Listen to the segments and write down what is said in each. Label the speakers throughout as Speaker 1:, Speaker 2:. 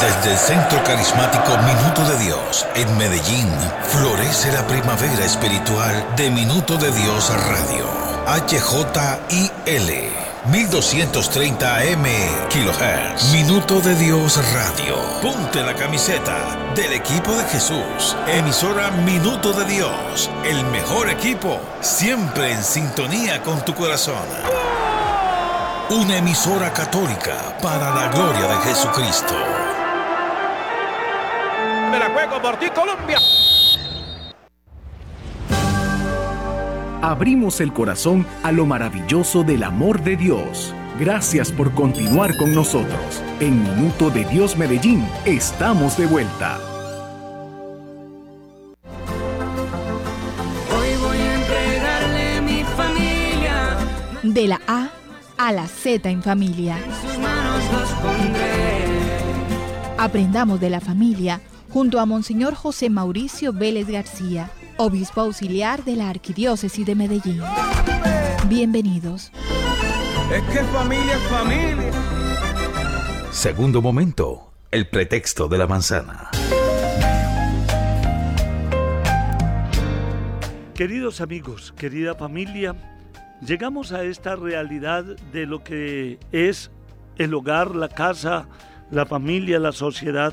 Speaker 1: Desde el Centro Carismático Minuto de Dios en Medellín, florece la primavera espiritual de Minuto de Dios Radio. HJIL 1230 AM kHz. Minuto de Dios Radio. Ponte la camiseta del equipo de Jesús. Emisora Minuto de Dios. El mejor equipo, siempre en sintonía con tu corazón. Una emisora católica para la gloria de Jesucristo.
Speaker 2: Me la juego por ti, Colombia.
Speaker 3: Abrimos el corazón a lo maravilloso del amor de Dios. Gracias por continuar con nosotros. En Minuto de Dios Medellín, estamos de vuelta.
Speaker 4: Hoy voy a entregarle mi familia.
Speaker 5: De la A a la Z en familia.
Speaker 4: En sus manos los pondré.
Speaker 5: Aprendamos de la familia junto a Monseñor José Mauricio Vélez García, obispo auxiliar de la Arquidiócesis de Medellín. Bienvenidos.
Speaker 2: Es que familia es familia.
Speaker 1: Segundo momento, el pretexto de la manzana.
Speaker 6: Queridos amigos, querida familia, llegamos a esta realidad de lo que es el hogar, la casa, la familia, la sociedad,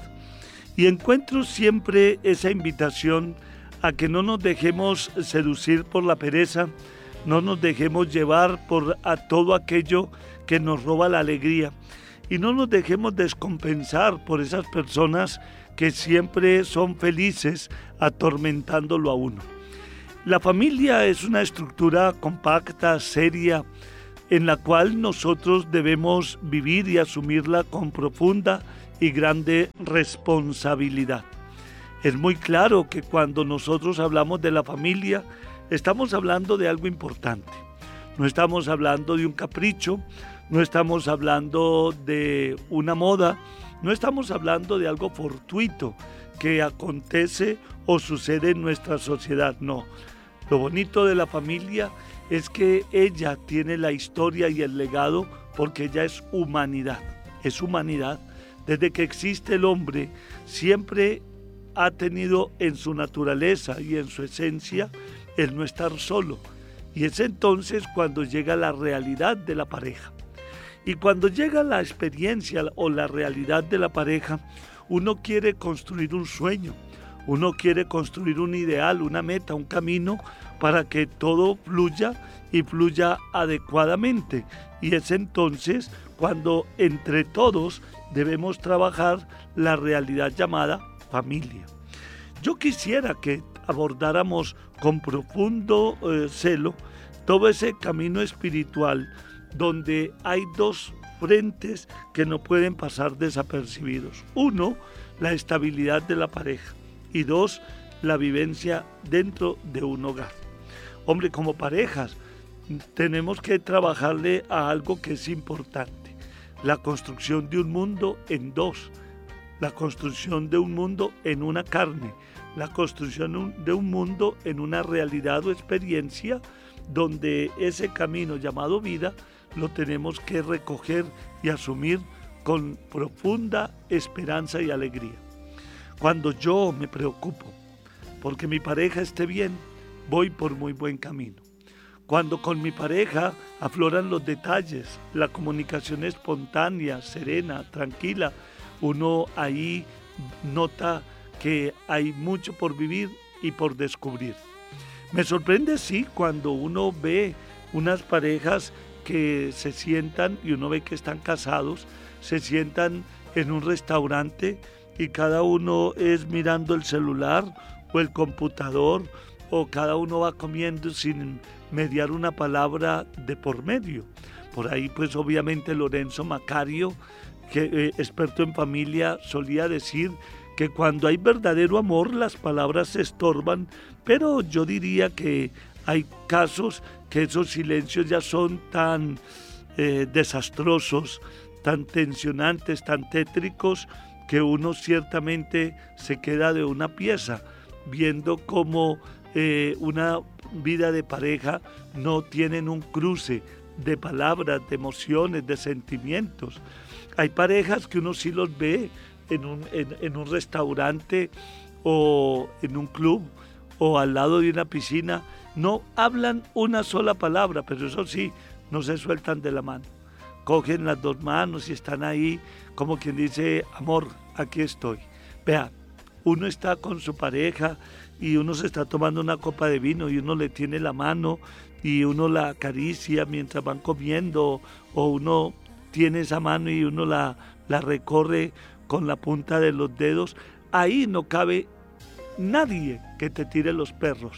Speaker 6: y encuentro siempre esa invitación a que no nos dejemos seducir por la pereza, no nos dejemos llevar por a todo aquello que nos roba la alegría y no nos dejemos descompensar por esas personas que siempre son felices atormentándolo a uno. La familia es una estructura compacta, seria, en la cual nosotros debemos vivir y asumirla con profunda y grande responsabilidad. Es muy claro que cuando nosotros hablamos de la familia, estamos hablando de algo importante. No estamos hablando de un capricho, no estamos hablando de una moda, no estamos hablando de algo fortuito que acontece o sucede en nuestra sociedad, no. Lo bonito de la familia es que ella tiene la historia y el legado porque ella es humanidad. Es humanidad. Desde que existe el hombre, siempre ha tenido en su naturaleza y en su esencia el no estar solo. Y es entonces cuando llega la realidad de la pareja. Y cuando llega la experiencia o la realidad de la pareja, uno quiere construir un sueño, uno quiere construir un ideal, una meta, un camino para que todo fluya y fluya adecuadamente. Y es entonces cuando entre todos debemos trabajar la realidad llamada familia. Yo quisiera que abordáramos con profundo celo todo ese camino espiritual donde hay dos frentes que no pueden pasar desapercibidos. Uno, la estabilidad de la pareja y dos, la vivencia dentro de un hogar. Hombre, como parejas tenemos que trabajarle a algo que es importante, la construcción de un mundo en dos, la construcción de un mundo en una carne, la construcción de un mundo en una realidad o experiencia donde ese camino llamado vida lo tenemos que recoger y asumir con profunda esperanza y alegría. Cuando yo me preocupo porque mi pareja esté bien, voy por muy buen camino. Cuando con mi pareja afloran los detalles, la comunicación espontánea, serena, tranquila, uno ahí nota que hay mucho por vivir y por descubrir. Me sorprende, sí, cuando uno ve unas parejas que se sientan y uno ve que están casados, se sientan en un restaurante y cada uno es mirando el celular o el computador o cada uno va comiendo sin mediar una palabra de por medio. Por ahí pues obviamente Lorenzo Macario, que experto en familia, solía decir que cuando hay verdadero amor las palabras se estorban, pero yo diría que hay casos que esos silencios ya son tan desastrosos, tan tensionantes, tan tétricos, que uno ciertamente se queda de una pieza, viendo cómo una vida de pareja no tienen un cruce de palabras, de emociones, de sentimientos. Hay parejas que uno sí los ve en un restaurante o en un club o al lado de una piscina, no hablan una sola palabra, pero eso sí, no se sueltan de la mano. Cogen las dos manos y están ahí como quien dice, amor, aquí estoy. Vea, uno está con su pareja y uno se está tomando una copa de vino y uno le tiene la mano y uno la acaricia mientras van comiendo, o uno tiene esa mano y uno la recorre con la punta de los dedos. Ahí no cabe nadie que te tire los perros,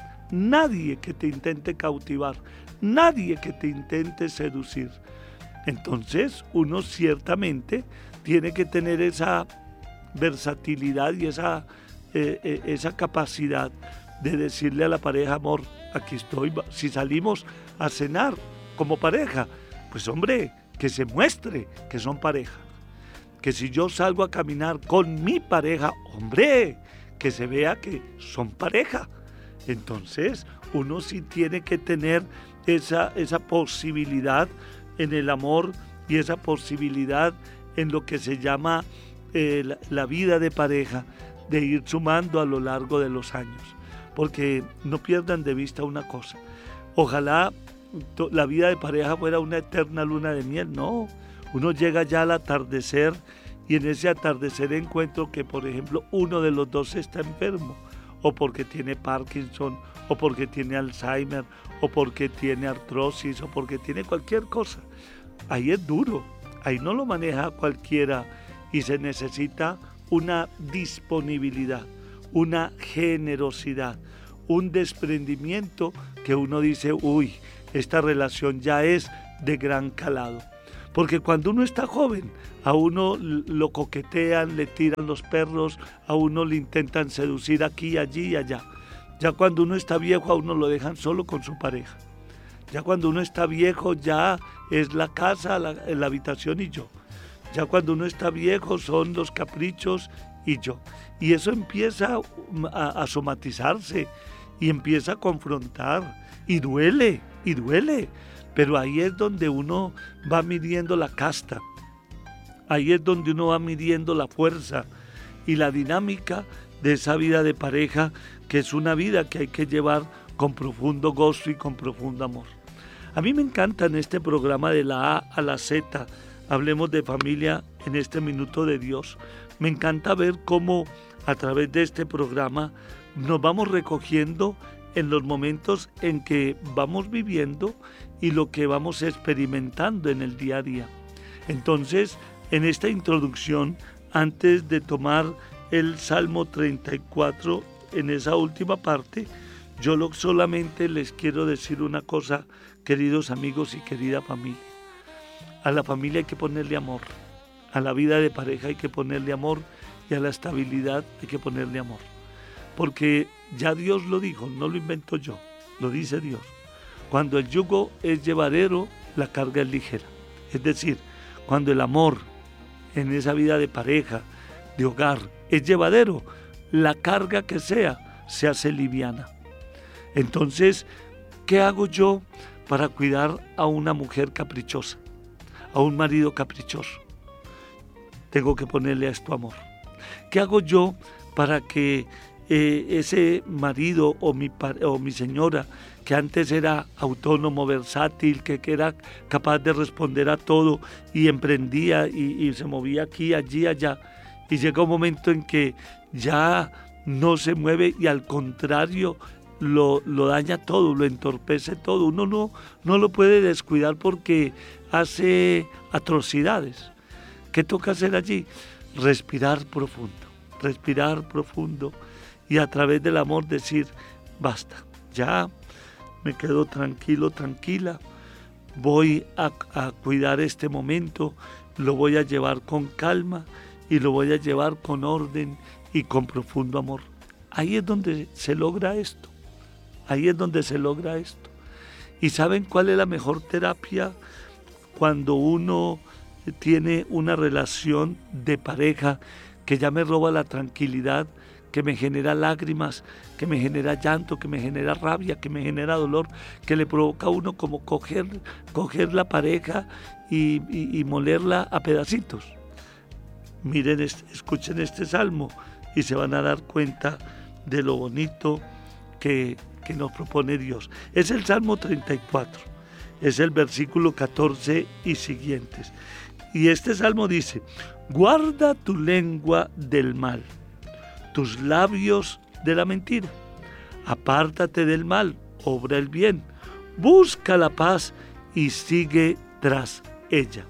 Speaker 6: nadie que te intente cautivar, nadie que te intente seducir. Entonces uno ciertamente tiene que tener esa versatilidad y esa capacidad de decirle a la pareja, amor, aquí estoy. Si salimos a cenar como pareja, pues hombre, que se muestre que son pareja. Que si yo salgo a caminar con mi pareja, hombre, que se vea que son pareja. Entonces uno sí tiene que tener esa posibilidad en el amor y esa posibilidad en lo que se llama la vida de pareja, de ir sumando a lo largo de los años. Porque no pierdan de vista una cosa, ojalá la vida de pareja fuera una eterna luna de miel. No, uno llega ya al atardecer y en ese atardecer encuentro que, por ejemplo, uno de los dos está enfermo, o porque tiene Parkinson, o porque tiene Alzheimer, o porque tiene artrosis, o porque tiene cualquier cosa. Ahí es duro, ahí no lo maneja cualquiera y se necesita una disponibilidad, una generosidad, un desprendimiento que uno dice, uy, esta relación ya es de gran calado. Porque cuando uno está joven, a uno lo coquetean, le tiran los perros, a uno le intentan seducir aquí, allí y allá. Ya cuando uno está viejo, a uno lo dejan solo con su pareja. Ya cuando uno está viejo, ya es la casa, la habitación y yo. Ya cuando uno está viejo, son los caprichos y yo. Y eso empieza a somatizarse y empieza a confrontar y duele, pero ahí es donde uno va midiendo la casta, ahí es donde uno va midiendo la fuerza y la dinámica de esa vida de pareja, que es una vida que hay que llevar con profundo gozo y con profundo amor. A mí me encanta en este programa de la A a la Z, hablemos de familia en este minuto de Dios. Me encanta ver cómo a través de este programa nos vamos recogiendo en los momentos en que vamos viviendo y lo que vamos experimentando en el día a día. Entonces, en esta introducción, antes de tomar el Salmo 34, en esa última parte, yo solamente les quiero decir una cosa, queridos amigos y querida familia. A la familia hay que ponerle amor, a la vida de pareja hay que ponerle amor y a la estabilidad hay que ponerle amor. Porque ya Dios lo dijo, no lo invento yo, lo dice Dios. Cuando el yugo es llevadero, la carga es ligera. Es decir, cuando el amor en esa vida de pareja, de hogar, es llevadero, la carga que sea, se hace liviana. Entonces, ¿qué hago yo para cuidar a una mujer caprichosa, a un marido caprichoso? Tengo que ponerle a esto amor. ¿Qué hago yo para que ese marido o mi señora, que antes era autónomo, versátil, que era capaz de responder a todo y emprendía y se movía aquí, allí, allá, y llega un momento en que ya no se mueve y al contrario lo daña todo, lo entorpece todo? Uno no lo puede descuidar porque hace atrocidades. ¿Qué toca hacer allí? Respirar profundo y a través del amor decir, basta, ya me quedo tranquilo, tranquila, voy a cuidar este momento, lo voy a llevar con calma y lo voy a llevar con orden y con profundo amor. Ahí es donde se logra esto, ¿Y saben cuál es la mejor terapia? Cuando uno tiene una relación de pareja que ya me roba la tranquilidad, que me genera lágrimas, que me genera llanto, que me genera rabia, que me genera dolor, que le provoca a uno como coger la pareja y molerla a pedacitos. Miren, escuchen este salmo y se van a dar cuenta de lo bonito que nos propone Dios. Es el Salmo 34, es el versículo 14 y siguientes. Y este salmo dice: guarda tu lengua del mal, tus labios de la mentira. Apártate del mal, obra el bien, busca la paz y sigue tras ella.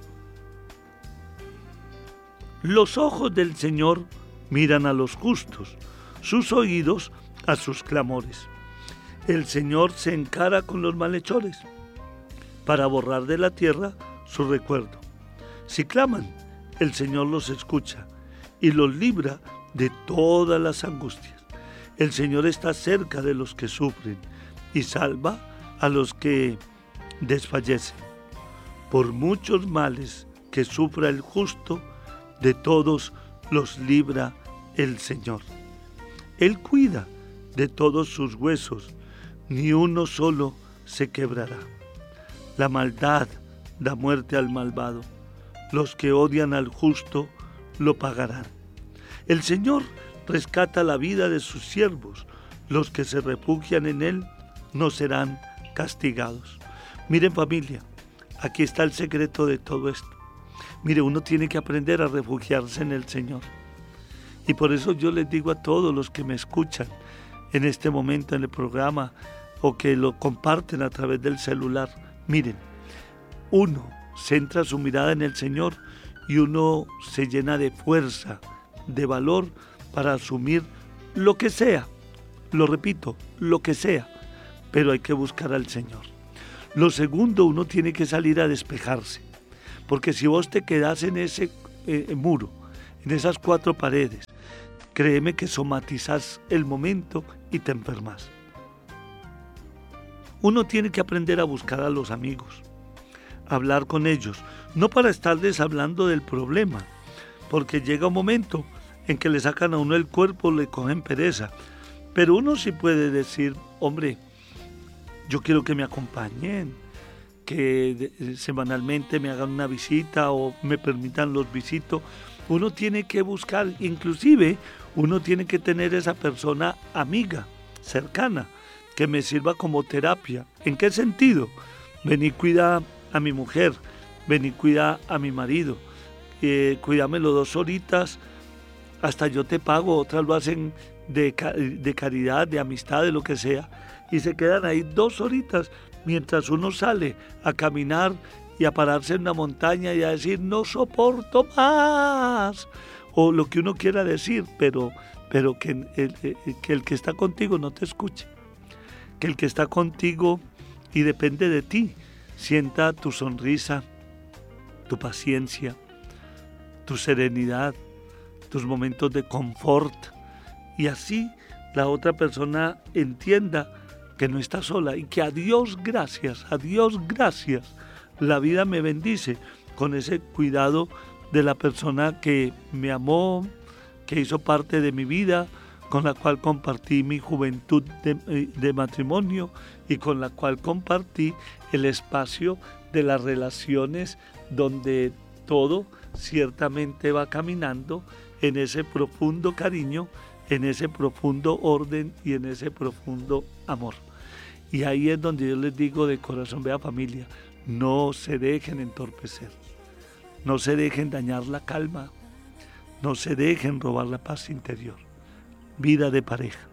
Speaker 6: Los ojos del Señor miran a los justos, sus oídos a sus clamores. El Señor se encara con los malhechores para borrar de la tierra su recuerdo. Si claman, el Señor los escucha y los libra de todas las angustias. El Señor está cerca de los que sufren y salva a los que desfallecen. Por muchos males que sufra el justo, de todos los libra el Señor. Él cuida de todos sus huesos, ni uno solo se quebrará. La maldad da muerte al malvado, los que odian al justo lo pagarán. El Señor rescata la vida de sus siervos, los que se refugian en Él no serán castigados. Miren, familia, aquí está el secreto de todo esto. Mire, uno tiene que aprender a refugiarse en el Señor. Y por eso yo les digo a todos los que me escuchan en este momento en el programa o que lo comparten a través del celular, miren, uno centra su mirada en el Señor y uno se llena de fuerza, de valor para asumir lo que sea. Lo repito, lo que sea, pero hay que buscar al Señor. Lo segundo, uno tiene que salir a despejarse, porque si vos te quedás en ese muro, en esas cuatro paredes, créeme que somatizás el momento y te enfermas. Uno tiene que aprender a buscar a los amigos, hablar con ellos, no para estarles hablando del problema, porque llega un momento en que le sacan a uno el cuerpo, le cogen pereza, pero uno sí puede decir, hombre, yo quiero que me acompañen, que semanalmente me hagan una visita o me permitan los visitos. Uno tiene que buscar, inclusive uno tiene que tener esa persona amiga, cercana, que me sirva como terapia. ¿En qué sentido? Ven y cuida a mi mujer, ven y cuida a mi marido, cuídamelo 2 horitas, hasta yo te pago. Otras lo hacen de caridad, de amistad, de lo que sea, y se quedan ahí 2 horitas mientras uno sale a caminar y a pararse en una montaña y a decir no soporto más, o lo que uno quiera decir, pero que el que está contigo no te escuche, que el que está contigo y depende de ti sienta tu sonrisa, tu paciencia, tu serenidad, tus momentos de confort, y así la otra persona entienda que no está sola y que a Dios gracias, la vida me bendice con ese cuidado de la persona que me amó, que hizo parte de mi vida, con la cual compartí mi juventud de matrimonio y con la cual compartí el espacio de las relaciones donde todo ciertamente va caminando en ese profundo cariño, en ese profundo orden y en ese profundo amor. Y ahí es donde yo les digo de corazón, vea familia, no se dejen entorpecer, no se dejen dañar la calma, no se dejen robar la paz interior. Vida de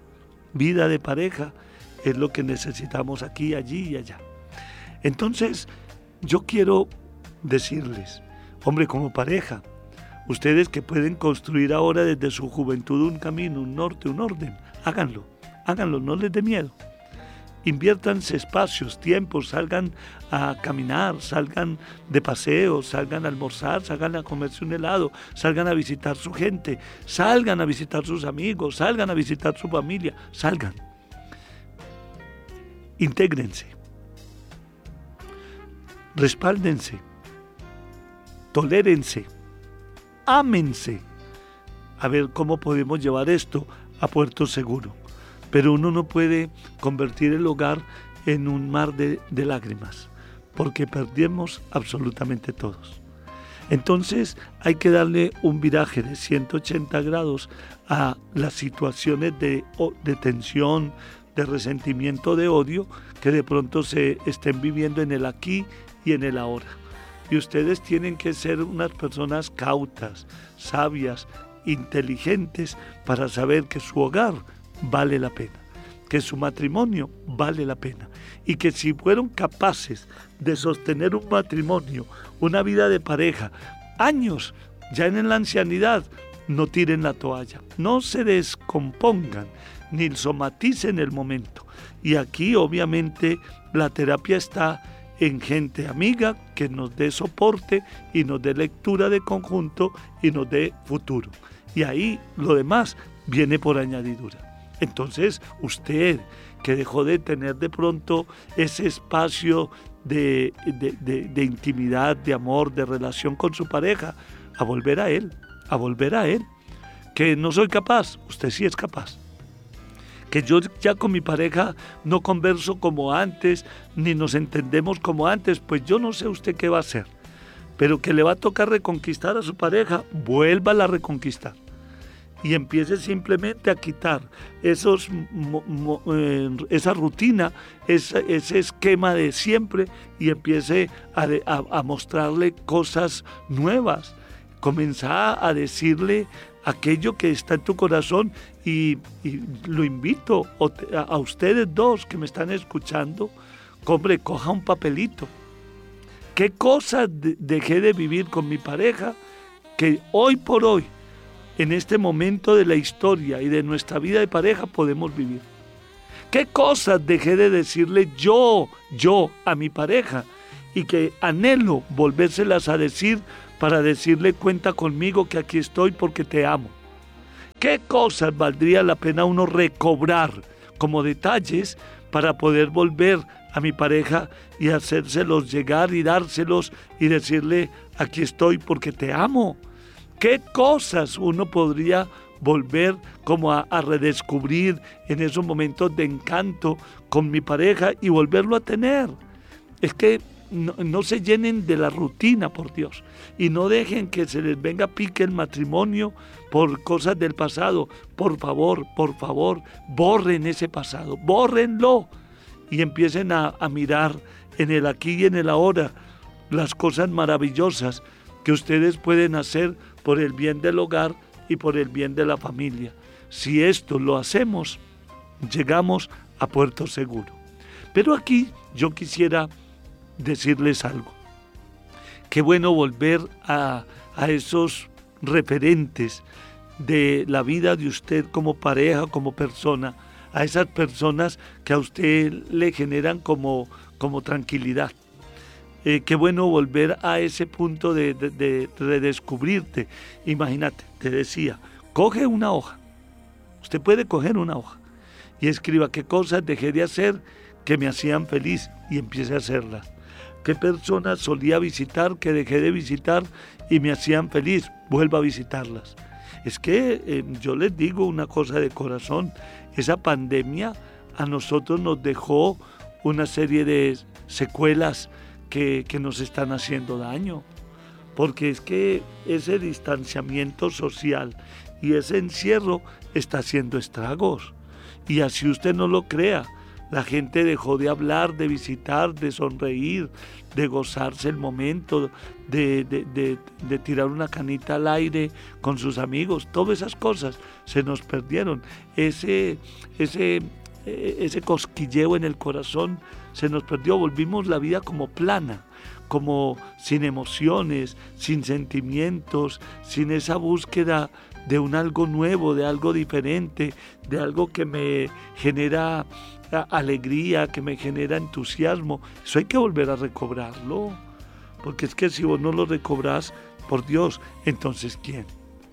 Speaker 6: pareja es lo que necesitamos aquí, allí y allá. Entonces, yo quiero decirles, hombre, como pareja, ustedes que pueden construir ahora desde su juventud un camino, un norte, un orden, háganlo, no les dé miedo. Inviértanse espacios, tiempos, salgan a caminar, salgan de paseo, salgan a almorzar, salgan a comerse un helado, salgan a visitar su gente, salgan a visitar sus amigos, salgan a visitar su familia, salgan. Intégrense, respáldense, tolérense, ámense. A ver cómo podemos llevar esto a puerto seguro. Pero uno no puede convertir el hogar en un mar de lágrimas, porque perdemos absolutamente todos. Entonces hay que darle un viraje de 180 grados a las situaciones de tensión, de resentimiento, de odio, que de pronto se estén viviendo en el aquí y en el ahora. Y ustedes tienen que ser unas personas cautas, sabias, inteligentes, para saber que su hogar vale la pena, que su matrimonio vale la pena, y que si fueron capaces de sostener un matrimonio, una vida de pareja, años ya en la ancianidad, no tiren la toalla, no se descompongan, ni somaticen el momento. Y aquí obviamente la terapia está en gente amiga que nos dé soporte y nos dé lectura de conjunto y nos dé futuro. Y ahí lo demás viene por añadidura. Entonces usted que dejó de tener de pronto ese espacio de intimidad, de amor, de relación con su pareja, a volver a él. Que no soy capaz, usted sí es capaz. Que yo ya con mi pareja no converso como antes, ni nos entendemos como antes, pues yo no sé usted qué va a hacer. Pero que le va a tocar reconquistar a su pareja, vuélvala a reconquistar. Y empiece simplemente a quitar esa rutina, ese esquema de siempre, y empiece a mostrarle cosas nuevas. Comenzá a decirle aquello que está en tu corazón, y lo invito a ustedes dos que me están escuchando, hombre, coja un papelito. ¿Qué cosas dejé de vivir con mi pareja que hoy por hoy, en este momento de la historia y de nuestra vida de pareja, podemos vivir? ¿Qué cosas dejé de decirle yo a mi pareja y que anhelo volvérselas a decir, para decirle cuenta conmigo, que aquí estoy porque te amo? ¿Qué cosas valdría la pena uno recobrar como detalles para poder volver a mi pareja y hacérselos llegar y dárselos y decirle aquí estoy porque te amo? ¿Qué cosas uno podría volver como a redescubrir en esos momentos de encanto con mi pareja y volverlo a tener? Es que no se llenen de la rutina, por Dios, y no dejen que se les venga pique el matrimonio por cosas del pasado. Por favor, borren ese pasado, bórrenlo, y empiecen a mirar en el aquí y en el ahora las cosas maravillosas que ustedes pueden hacer por el bien del hogar y por el bien de la familia. Si esto lo hacemos, llegamos a puerto seguro. Pero aquí yo quisiera decirles algo. Qué bueno volver a esos referentes de la vida de usted como pareja, como persona, a esas personas que a usted le generan como tranquilidad. Qué bueno volver a ese punto de redescubrirte. Imagínate, te decía, coge una hoja. Usted puede coger una hoja y escriba qué cosas dejé de hacer que me hacían feliz, y empiece a hacerlas. ¿Qué personas solía visitar que dejé de visitar y me hacían feliz? Vuelva a visitarlas. Es que yo les digo una cosa de corazón, esa pandemia a nosotros nos dejó una serie de secuelas que nos están haciendo daño, porque es que ese distanciamiento social y ese encierro está haciendo estragos, y así usted no lo crea. La gente dejó de hablar, de visitar, de sonreír, de gozarse el momento, de tirar una canita al aire con sus amigos. Todas esas cosas se nos perdieron. Ese cosquilleo en el corazón se nos perdió. Volvimos la vida como plana, como sin emociones, sin sentimientos, sin esa búsqueda de un algo nuevo, de algo diferente, de algo que me genera alegría, que me genera entusiasmo. Eso hay que volver a recobrarlo, porque es que si vos no lo recobras, por Dios, entonces ¿quién?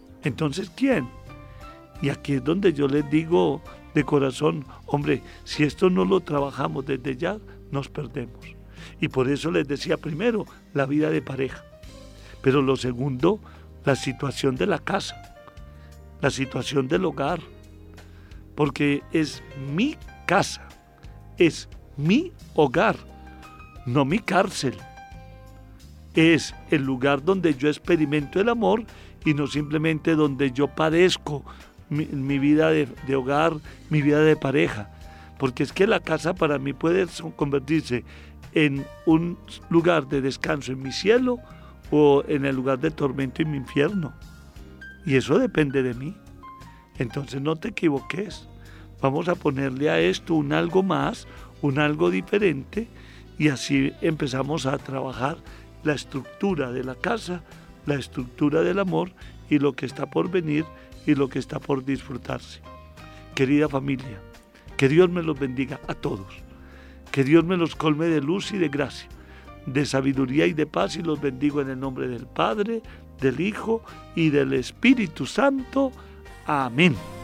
Speaker 6: Y aquí es donde yo les digo de corazón, hombre, si esto no lo trabajamos desde ya, nos perdemos. Y por eso les decía primero, la vida de pareja, pero lo segundo, la situación de la casa, la situación del hogar, porque es mi casa, es mi hogar, no mi cárcel. es el lugar donde yo experimento el amor y no simplemente donde yo padezco mi vida de hogar, mi vida de pareja. Porque es que la casa para mí puede convertirse en un lugar de descanso en mi cielo o en el lugar de tormento en mi infierno. Y eso depende de mí. Entonces no te equivoques. Vamos a ponerle a esto un algo más, un algo diferente, y así empezamos a trabajar la estructura de la casa, la estructura del amor y lo que está por venir y lo que está por disfrutarse. Querida familia, que Dios me los bendiga a todos. Que Dios me los colme de luz y de gracia, de sabiduría y de paz, y los bendigo en el nombre del Padre, del Hijo y del Espíritu Santo. Amén.